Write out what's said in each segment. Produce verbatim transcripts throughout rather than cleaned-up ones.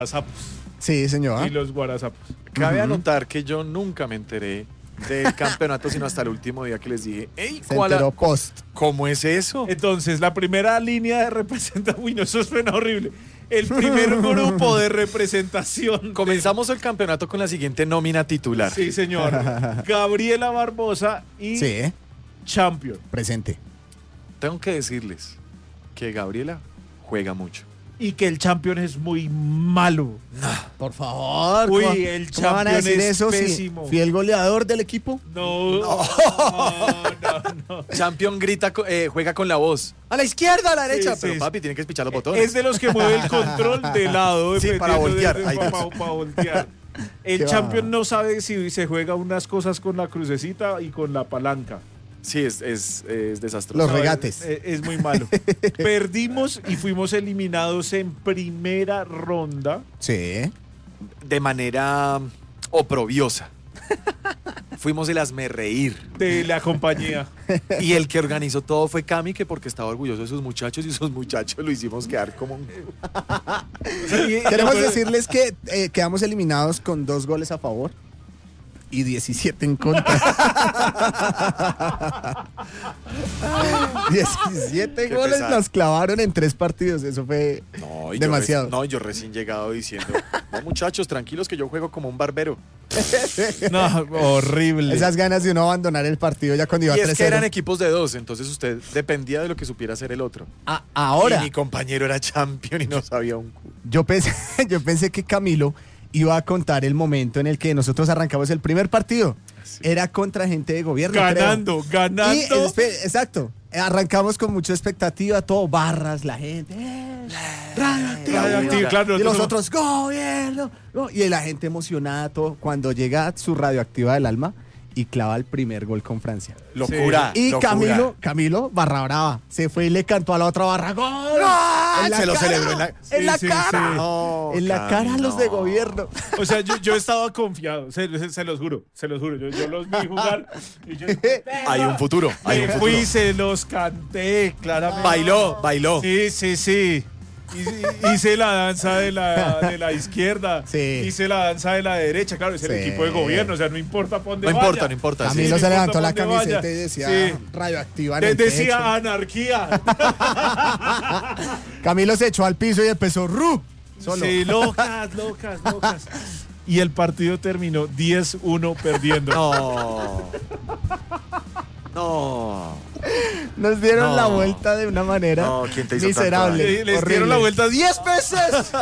guarazapos. Sí, señor. Y los guarazapos. Cabe Ujú. anotar que yo nunca me enteré del campeonato, sino hasta el último día que les dije, ¡ey, Se ¿cuál a- enteró post. ¿cómo es eso? Entonces, la primera línea de representación. Uy, no, eso suena horrible. El primer grupo de representación. Comenzamos el campeonato con la siguiente nómina titular. Sí, señor. Gabriela Barbosa y Sí, Champion. presente. Tengo que decirles que Gabriela juega mucho. Y que el Champion es muy malo. Por favor. Uy, ¿cómo- el ¿cómo van a Champion decir es eso? Sí, pésimo. fiel goleador del equipo. No, no, no. no. Champion grita, co- eh, juega con la voz. A la izquierda, a la derecha. sí, Pero sí. papi, tiene que espichar los botones. Es de los que mueve el control de lado. Sí, para dependiendo voltear. de- Ay, para, Dios. para voltear. El Qué Champion baja. no sabe si se juega unas cosas con la crucecita y con la palanca. Sí, es, es, es desastroso. Los No, regates. Es, es muy malo. Perdimos y fuimos eliminados en primera ronda. Sí. De manera oprobiosa. Fuimos el hazmerreír. De la compañía. Y el que organizó todo fue Cami, que porque estaba orgulloso de sus muchachos, y esos muchachos lo hicimos quedar como un... O sea, y- Queremos pero- decirles que eh, quedamos eliminados con dos goles a favor y diecisiete en contra. diecisiete Qué goles pesar. nos clavaron en tres partidos. Eso fue No, y demasiado. Yo res- no, yo recién llegado diciendo, no muchachos, tranquilos que yo juego como un barbero. No, horrible. Esas ganas de uno abandonar el partido ya cuando iba Y es tres que eran cero. equipos de dos, entonces usted dependía de lo que supiera hacer el otro. A- ahora, Y mi compañero era champion y no sabía un cu. yo pensé, yo pensé que Camilo iba a contar el momento en el que nosotros arrancamos el primer partido. Era contra gente de gobierno. creo. ganando, ganando. Y, espe- exacto. Arrancamos con mucha expectativa, todo barras, la gente. eh, radioactiva, Radioactiva, claro, y nosotros los otros, gobierno. go- Y la gente emocionada, todo. Cuando llega su radioactiva del alma y clava el primer gol con Francia. Locura. Y locura. Camilo, Camilo, barra brava, se fue y le cantó a la otra barra. ¡Gol! En la Se lo cara, celebró en la- en la Sí, sí, cara. sí. No, En la cara a los de Cami, no. gobierno. O sea, yo, yo estaba confiado, se, se- se los juro, se los juro. Yo, yo los vi jugar y yo Hay un futuro, hay me un futuro. fui, se los canté, claramente. Bailó, bailó. Sí, sí, sí. Hice, hice la danza de la, de la izquierda, Sí. hice la danza de la derecha, claro, es el Sí. equipo de gobierno, o sea, no importa para dónde No vaya. importa, no importa. sí. Camilo sí, se no levantó la importa pa' dónde camiseta vaya. y decía Sí. radioactiva en De- el decía pecho. anarquía. Camilo se echó al piso y empezó ¡rup! Solo. Sí, locas, locas, locas. Y el partido terminó diez uno perdiendo. No. No. Nos dieron No. la vuelta de una manera No, ¿quién te hizo miserable. Le- les horrible. dieron la vuelta diez veces.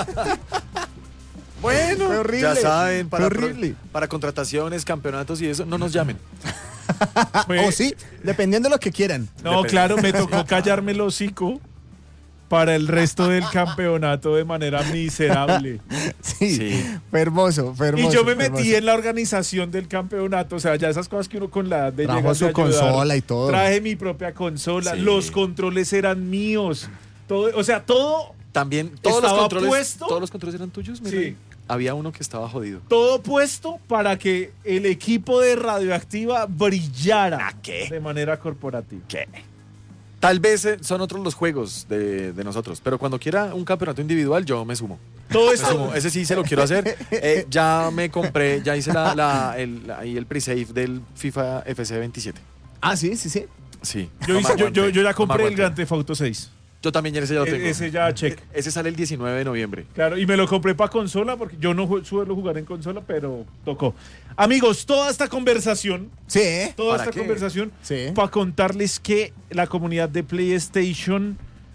Bueno, Fue horrible. ya saben, para, Fue horrible. pro- para contrataciones, campeonatos y eso, no nos llamen. Fue- O sí, dependiendo de lo que quieran. No, Depende. claro, me tocó callarme el hocico para el resto del campeonato de manera miserable. Sí, Sí. fue hermoso, fue hermoso. Y yo me fue metí hermoso. en la organización del campeonato, o sea, ya esas cosas que uno con la edad de Trajo llegar su de ayudar. consola y todo. Traje mi propia consola, Sí. los controles eran míos. Todo, o sea, todo, También, todos los ¿Estaba controles. puesto? Todos los controles eran tuyos, mi Sí. rey? Había uno que estaba jodido. todo puesto para que el equipo de Radioactiva brillara ¿A qué? de manera corporativa. ¿Qué? Tal vez eh, son otros los juegos de, de nosotros, pero cuando quiera un campeonato individual, yo me sumo. Todo Me esto, sumo. Ese sí se lo quiero hacer. Eh, ya me compré, ya hice la, la- el, ahí el pre-save del FIFA F C veintisiete. Ah, sí, sí, sí. Sí. yo, No me hice- yo, yo- aguanté, yo ya no me compré el aguanté. Grand Theft Auto seis. Yo también ya ese ya lo tengo. E- ese ya check. Ese sale el diecinueve de noviembre. Claro, y me lo compré para consola porque yo no ju- suelo jugar en consola, pero tocó. Amigos, toda esta conversación, Sí, ¿eh? toda ¿Para esta qué? conversación Sí. para contarles que la comunidad de PlayStation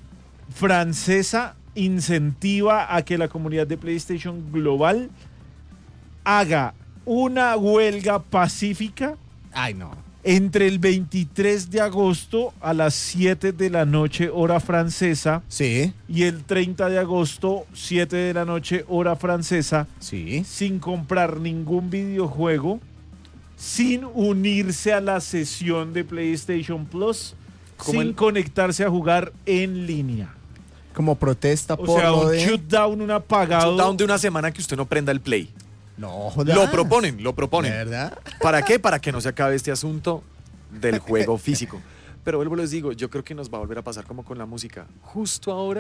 francesa incentiva a que la comunidad de PlayStation global haga una huelga pacífica Ay, no. entre el veintitrés de agosto a las siete de la noche hora francesa Sí, y el treinta de agosto siete de la noche hora francesa sí. sin comprar ningún videojuego, sin unirse a la sesión de PlayStation Plus, Como sin el- conectarse a jugar en línea. Como protesta O por sea, lo un de... shutdown, un apagado. Shutdown de una semana que usted no prenda el play. No, joda. Lo proponen, lo proponen. ¿Verdad? ¿Para qué? Para que no se acabe este asunto del juego físico. Pero vuelvo, les digo, yo creo que nos va a volver a pasar como con la música. Justo ahora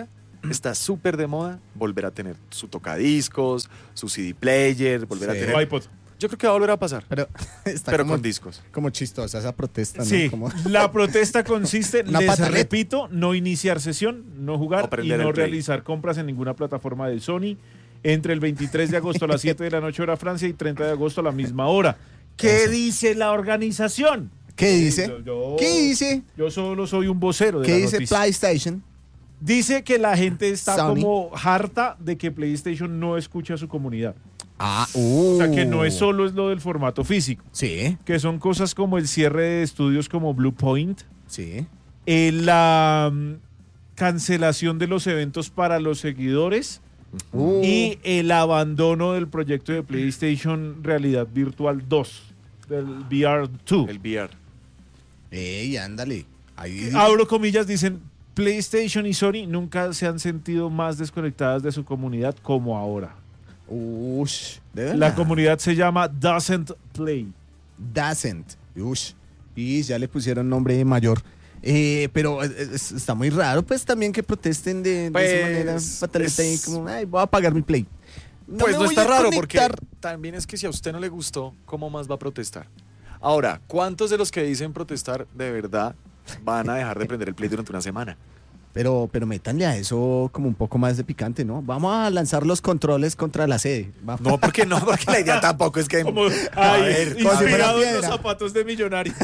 está súper de moda volver a tener su tocadiscos, su C D player, volver Sí. a tener... O iPod. Yo creo que va a volver a pasar, Pero está pero como, con discos. como chistosa esa protesta, ¿no? Sí, Como- la protesta consiste, Una les pataleta. repito, no iniciar sesión, no jugar O y prender no el Play. realizar compras en ninguna plataforma de Sony entre el veintitrés de agosto a las siete de la noche hora Francia y treinta de agosto a la misma hora. ¿Qué Eso. dice la organización? ¿Qué dice? Yo- yo- ¿Qué dice? Yo solo soy un vocero de ¿Qué la dice noticia. PlayStation? Dice que la gente está Sony. como harta de que PlayStation no escucha a su comunidad. Ah, uh. O sea, que no es solo es lo del formato físico, Sí, que son cosas como el cierre de estudios como Bluepoint, sí. eh, la mm, cancelación de los eventos para los seguidores Uh. y el abandono del proyecto de PlayStation Realidad Virtual dos, del V R dos. El V R. Ey, ándale. Ahí. Abro comillas, dicen, PlayStation y Sony nunca se han sentido más desconectadas de su comunidad como ahora. Ush, de verdad. La comunidad se llama Doesn't Play. Dacent. Ush. Y ya le pusieron nombre mayor. Eh, pero es- es- está muy raro, pues también que protesten de, de Pues, esa manera. Pataleta ahí es- como, ay, voy a pagar mi play. Pues me no voy está a raro conectar. porque también es que si a usted no le gustó, ¿cómo más va a protestar? Ahora, ¿cuántos de los que dicen protestar de verdad van a dejar de prender el Play durante una semana? Pero, pero métanle a eso como un poco más de picante, ¿no? Vamos a lanzar los controles contra la sede. Vamos. No, porque no, porque la idea tampoco es que... Como, A ay, ver, como si fuera inspirado en los piedra. zapatos de millonarios.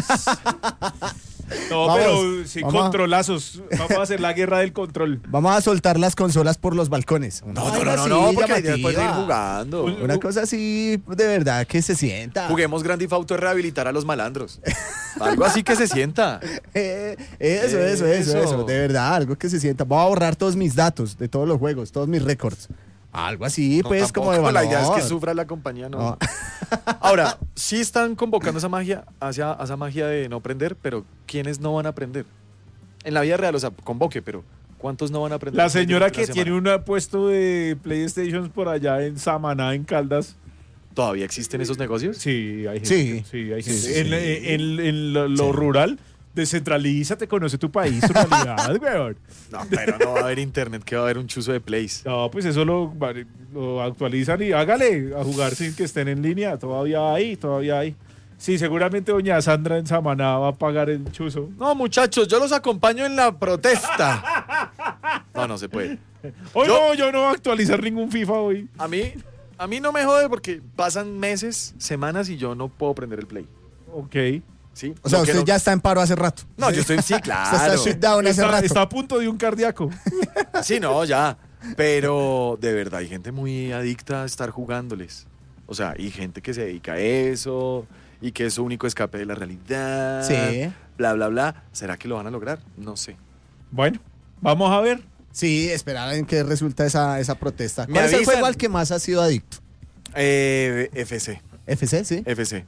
No, Vamos, pero sí, vamos a- controlazos. Vamos a hacer la guerra del control. Vamos a soltar las consolas por los balcones. No, no, no, no, no, porque la idea es poder seguir jugando. Uy, Una cosa así, de verdad, que se sienta. Juguemos Grand Theft Auto, rehabilitar a los malandros. Algo así que se sienta. Eh, eso, eso, eso, Eso. eso, de verdad, algo que se sienta. Voy a borrar todos mis datos de todos los juegos, todos mis récords. Algo así, No, pues, como de tampoco, valor. la idea es que sufra la compañía, no. No. Ahora, sí están convocando esa magia, hacia esa magia de no aprender, pero ¿quiénes no van a aprender? En la vida real, o sea, convoque, pero ¿cuántos no van a aprender? La señora durante que la tiene semana? un puesto de PlayStation por allá en Samaná, en Caldas. ¿Todavía existen esos negocios? Sí, hay gente. Sí. Sí, hay Sí, gente. sí, en, sí. en- en lo, lo Sí. rural, descentralízate, conoce tu país, tu realidad, weón. No, pero no va a haber internet, que va a haber un chuzo de plays. No, pues eso lo, lo actualizan y hágale a jugar sin que estén en línea. Todavía hay, todavía hay. Sí, seguramente doña Sandra en Samaná va a pagar el chuzo. No, muchachos, yo los acompaño en la protesta. No, no se puede. Hoy Yo- no, yo no voy a actualizar ningún FIFA hoy. A mí, a mí no me jode porque pasan meses, semanas y yo no puedo prender el play. Ok. ¿Sí? O sea, No usted quiero- ya está en paro hace rato. No, yo estoy, sí, Usted está claro. shut down hace Está, rato. está a punto de un cardíaco. Sí, no, ya. Pero de verdad, hay gente muy adicta a estar jugándoles. O sea, y gente que se dedica a eso y que es su único escape de la realidad. Sí. Bla, bla, bla. ¿Será que lo van a lograr? No sé. Bueno, vamos a ver. Sí, esperar en qué resulta esa, esa protesta. Me ¿Cuál es el avisan. juego al que más ha sido adicto? Eh, F C. ¿F C, sí? F C.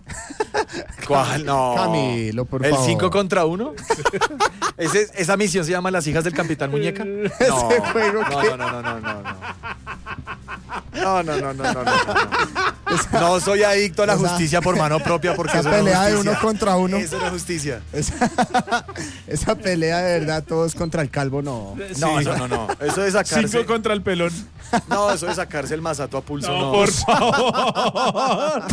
¿Cuál? No. Camilo, por ¿El favor. cinco contra uno? Ese- esa misión se llama Las hijas del Capitán Muñeca. No, Ese juego no, que- no, no, no, no, no, no. No, no, no, no, no, no, no. No soy adicto a la Esa- justicia por mano propia porque esa eso no es pelea de justicia. uno contra uno. Eso no es justicia. Esa, esa pelea de verdad, todos contra el calvo, no. No, no, no, no. Eso de sacarse. Cinco contra el pelón. No, eso de sacarse el masato a pulso, No, no. por favor.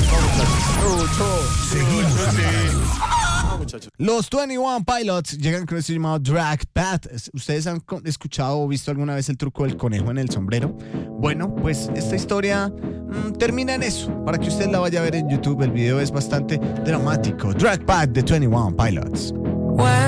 No, muchachos. Los veintiuno Pilots llegan con este llamado Drag Path. ¿Ustedes han co- escuchado o visto alguna vez el truco del conejo en el sombrero? Bueno, pues esta historia mm, termina en eso. Para que usted la vaya a ver en YouTube, el video es bastante dramático. Drag Path de veintiuno Pilots. When